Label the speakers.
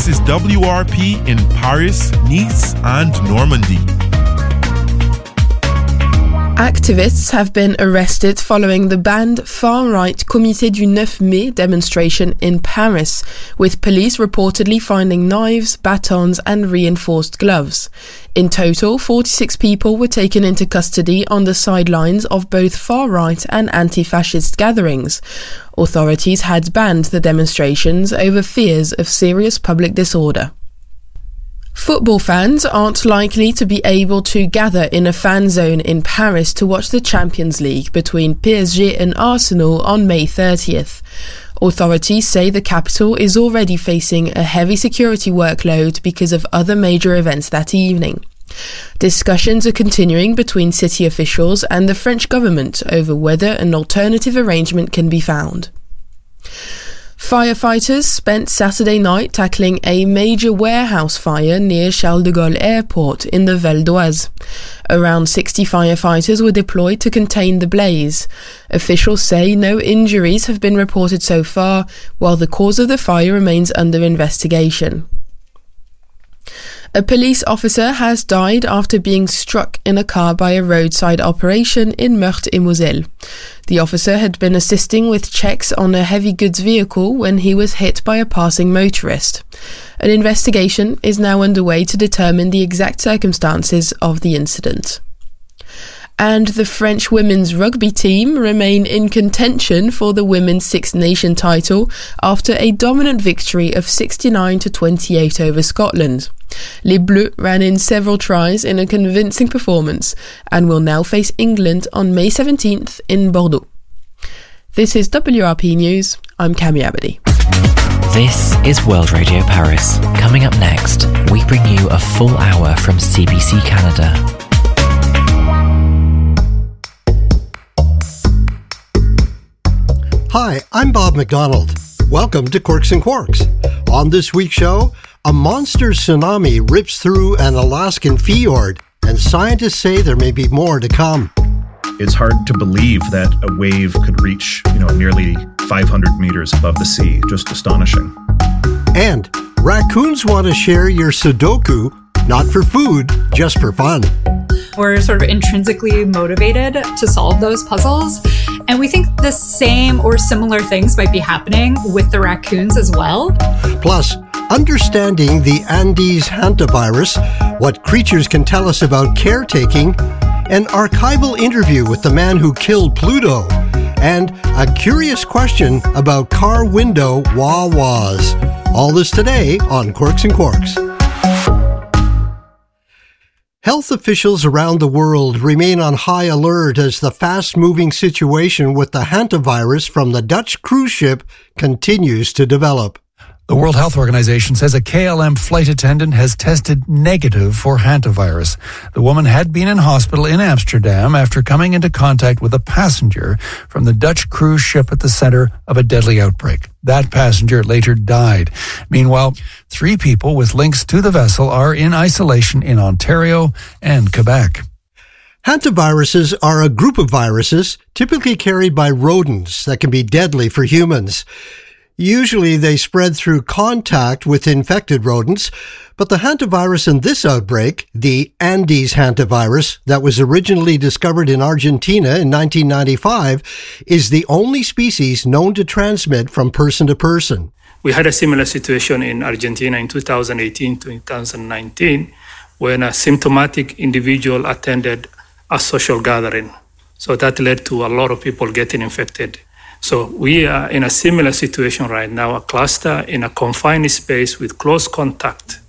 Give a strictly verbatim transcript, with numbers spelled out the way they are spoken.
Speaker 1: This is W R P in Paris, Nice, and Normandy.
Speaker 2: Activists have been arrested following the banned far-right Comité du neuf mai demonstration in Paris, with police reportedly finding knives, batons and reinforced gloves. In total, forty-six people were taken into custody on the sidelines of both far-right and anti-fascist gatherings. Authorities had banned the demonstrations over fears of serious public disorder. Football fans aren't likely to be able to gather in a fan zone in Paris to watch the Champions League between P S G and Arsenal on May thirtieth. Authorities say the capital is already facing a heavy security workload because of other major events that evening. Discussions are continuing between city officials and the French government over whether an alternative arrangement can be found. Firefighters spent Saturday night tackling a major warehouse fire near Charles de Gaulle Airport in the Val d'Oise. Around sixty firefighters were deployed to contain the blaze. Officials say no injuries have been reported so far, while the cause of the fire remains under investigation. A police officer has died after being struck in a car by a roadside operation in Meurthe-et-Moselle. The officer had been assisting with checks on a heavy goods vehicle when he was hit by a passing motorist. An investigation is now underway to determine the exact circumstances of the incident. And the French women's rugby team remain in contention for the Women's Six Nation title after a dominant victory of sixty-nine to twenty-eight over Scotland. Les Bleus ran in several tries in a convincing performance and will now face England on May seventeenth in Bordeaux. This is W R P News. I'm Cami Abadi.
Speaker 3: This is World Radio Paris. Coming up next, we bring you a full hour from C B C Canada.
Speaker 4: Hi, I'm Bob McDonald. Welcome to Quirks and Quarks. On this week's show, a monster tsunami rips through an Alaskan fjord, and scientists say there may be more to come.
Speaker 5: It's hard to believe that a wave could reach, you know, nearly five hundred meters above the sea. Just astonishing.
Speaker 4: And raccoons want to share your Sudoku, not for food, just for fun.
Speaker 6: We're sort of intrinsically motivated to solve those puzzles. And we think the same or similar things might be happening with the raccoons as well.
Speaker 4: Plus, understanding the Andes hantavirus, what creatures can tell us about caretaking, an archival interview with the man who killed Pluto, and a curious question about car window wah-wahs. All this today on Quirks and Quarks. Health officials around the world remain on high alert as the fast-moving situation with the hantavirus from the Dutch cruise ship continues to develop.
Speaker 7: The World Health Organization says a K L M flight attendant has tested negative for hantavirus. The woman had been in hospital in Amsterdam after coming into contact with a passenger from the Dutch cruise ship at the center of a deadly outbreak. That passenger later died. Meanwhile, three people with links to the vessel are in isolation in Ontario and Quebec.
Speaker 4: Hantaviruses are a group of viruses typically carried by rodents that can be deadly for humans. Usually they spread through contact with infected rodents, but the hantavirus in this outbreak, the Andes hantavirus that was originally discovered in Argentina in nineteen ninety-five, is the only species known to transmit from person to person.
Speaker 8: We had a similar situation in Argentina in two thousand eighteen to two thousand nineteen when a symptomatic individual attended a social gathering. So that led to a lot of people getting infected. So we are in a similar situation right now, a cluster in a confined space with close contact